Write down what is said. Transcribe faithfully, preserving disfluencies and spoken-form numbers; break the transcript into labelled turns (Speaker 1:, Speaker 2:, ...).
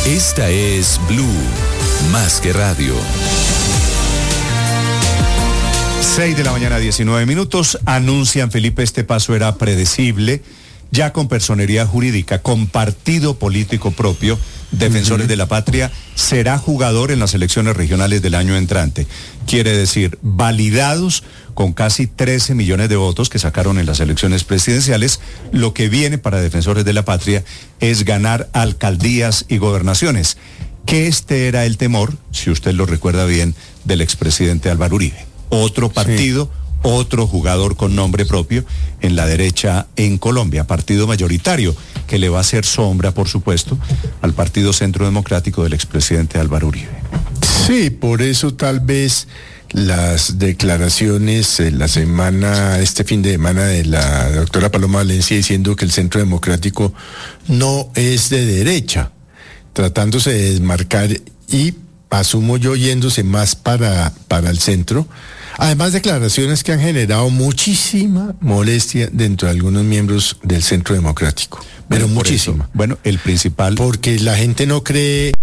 Speaker 1: Esta es Blue, más que radio.
Speaker 2: seis de la mañana, diecinueve minutos. Anuncian, Felipe, este paso era predecible, ya con personería jurídica, con partido político propio. Defensores uh-huh. de la Patria será jugador en las elecciones regionales del año entrante. Quiere decir, validados con casi trece millones de votos que sacaron en las elecciones presidenciales, lo que viene para Defensores de la Patria es ganar alcaldías y gobernaciones, que este era el temor, si usted lo recuerda bien, del expresidente Álvaro Uribe. Otro partido, sí. otro jugador con nombre propio en la derecha en Colombia, partido mayoritario que le va a hacer sombra, por supuesto, al Partido Centro Democrático del expresidente Álvaro Uribe.
Speaker 3: Sí, por eso tal vez las declaraciones eh, la semana, este fin de semana de la doctora Paloma Valencia diciendo que el Centro Democrático no es de derecha, tratándose de desmarcar y asumo yo yéndose más para, para el centro. Además, declaraciones que han generado muchísima molestia dentro de algunos miembros del Centro Democrático. Pero
Speaker 2: bueno,
Speaker 3: muchísima.
Speaker 2: Eso, bueno, el principal...
Speaker 3: Porque la gente no cree